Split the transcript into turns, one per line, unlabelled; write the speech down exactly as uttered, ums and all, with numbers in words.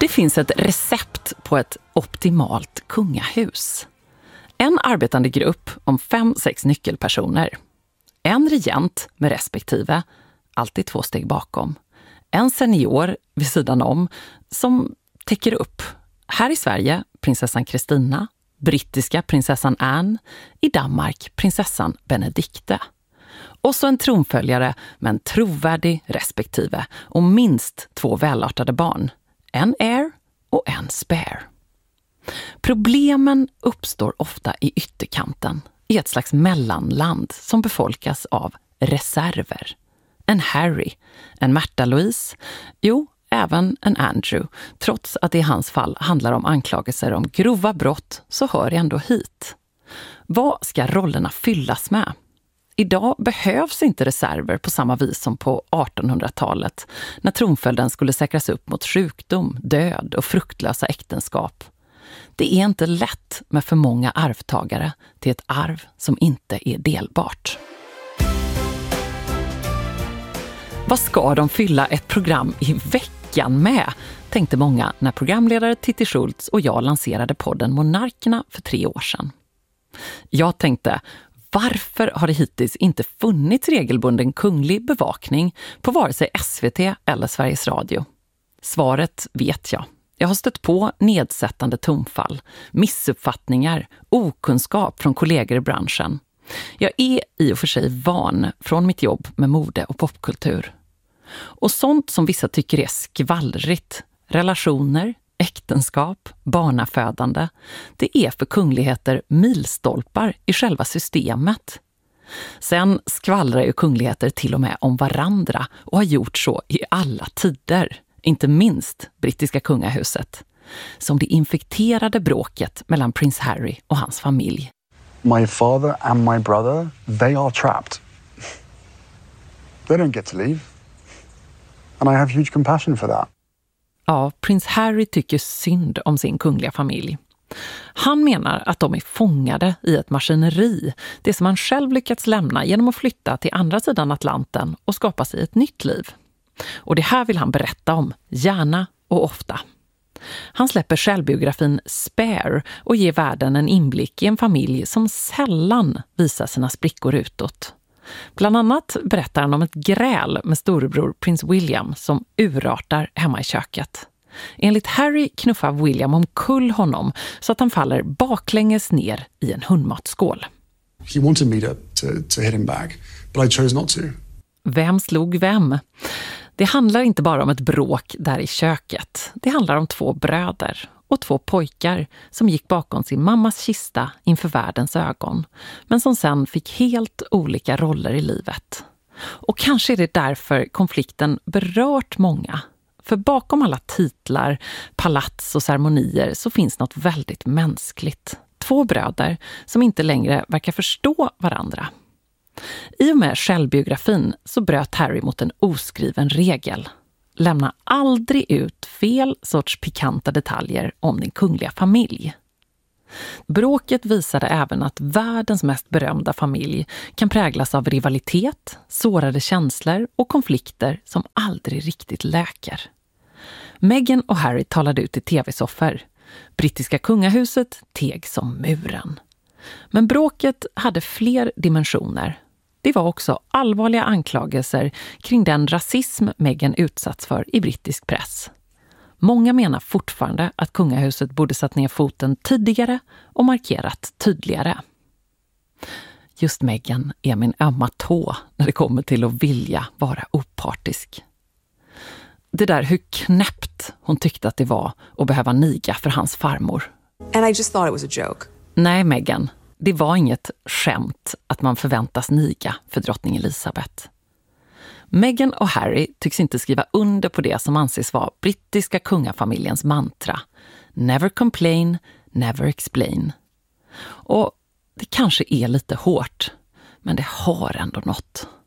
Det finns ett recept på ett optimalt kungahus. En arbetande grupp om fem, sex nyckelpersoner. En regent med respektive, alltid två steg bakom. En senior vid sidan om som täcker upp. Här i Sverige prinsessan Kristina, brittiska prinsessan Anne, i Danmark prinsessan Benedikte. Och så en tronföljare med en trovärdig respektive och minst två välartade barn. En heir och en spare. Problemen uppstår ofta i ytterkanten, i ett slags mellanland som befolkas av reserver. En Harry, en Märta Louise, jo, även en Andrew. Trots att det i hans fall handlar om anklagelser om grova brott så hör det ändå hit. Vad ska rollerna fyllas med? Idag behövs inte reserver på samma vis som på artonhundratalet när tronföljden skulle säkras upp mot sjukdom, död och fruktlösa äktenskap. Det är inte lätt med för många arvtagare till ett arv som inte är delbart. Vad ska de fylla ett program i veckan med? Tänkte många när programledare Titti Schultz och jag lanserade podden Monarkerna för tre år sedan. Jag tänkte, varför har det hittills inte funnits regelbunden kunglig bevakning på vare sig S V T eller Sveriges Radio? Svaret vet jag. Jag har stött på nedsättande tonfall, missuppfattningar, okunskap från kollegor i branschen. Jag är i och för sig van från mitt jobb med mode och popkultur. Och sånt som vissa tycker är skvallrigt, relationer, äktenskap, barnafödande, det är för kungligheter milstolpar i själva systemet. Sen skvallrar ju kungligheter till och med om varandra och har gjort så i alla tider, inte minst brittiska kungahuset. Som det infekterade bråket mellan prins Harry och hans familj.
My father and my brother, they are trapped. They don't get to leave. And I have huge compassion for that.
Ja, prins Harry tycker synd om sin kungliga familj. Han menar att de är fångade i ett maskineri, det som han själv lyckats lämna genom att flytta till andra sidan Atlanten och skapa sig ett nytt liv. Och det här vill han berätta om, gärna och ofta. Han släpper självbiografin Spare och ger världen en inblick i en familj som sällan visar sina sprickor utåt. Bland annat berättar han om ett gräl med storebror prins William som urartar hemma i köket. Enligt Harry knuffar William omkull honom så att han faller baklänges ner i en hundmatsskål.
He wanted me to, to, to hit him back, but I chose not to.
Vem slog vem? Det handlar inte bara om ett bråk där i köket. Det handlar om två bröder och två pojkar som gick bakom sin mammas kista inför världens ögon, men som sen fick helt olika roller i livet. Och kanske är det därför konflikten berört många. För bakom alla titlar, palats och ceremonier så finns något väldigt mänskligt. Två bröder som inte längre verkar förstå varandra. I och med självbiografin så bröt Harry mot en oskriven regel. Lämna aldrig ut fel sorts pikanta detaljer om din kungliga familj. Bråket visade även att världens mest berömda familj kan präglas av rivalitet, sårade känslor och konflikter som aldrig riktigt läker. Meghan och Harry talade ut i tv-soffor. Brittiska kungahuset teg som muren. Men bråket hade fler dimensioner. Det var också allvarliga anklagelser kring den rasism Meghan utsatts för i brittisk press. Många menar fortfarande att kungahuset borde satt ner foten tidigare och markerat tydligare. Just Meghan är min ömma tå när det kommer till att vilja vara opartisk. Det där hur knäppt hon tyckte att det var att behöva niga för hans farmor.
And I just thought it was a joke.
Nej, Meghan. Det var inget skämt att man förväntas niga för drottning Elizabeth. Meghan och Harry tycks inte skriva under på det som anses vara brittiska kungafamiljens mantra. Never complain, never explain. Och det kanske är lite hårt, men det har ändå något.